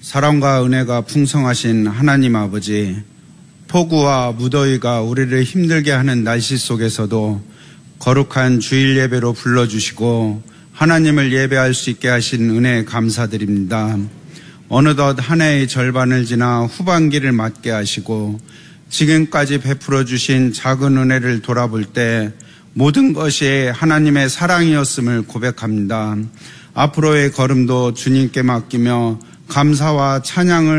사랑과 은혜가 풍성하신 하나님 아버지, 폭우와 무더위가 우리를 힘들게 하는 날씨 속에서도 거룩한 주일 예배로 불러주시고 하나님을 예배할 수 있게 하신 은혜에 감사드립니다. 어느덧 한 해의 절반을 지나 후반기를 맞게 하시고 지금까지 베풀어 주신 작은 은혜를 돌아볼 때 모든 것이 하나님의 사랑이었음을 고백합니다. 앞으로의 걸음도 주님께 맡기며 감사와 찬양을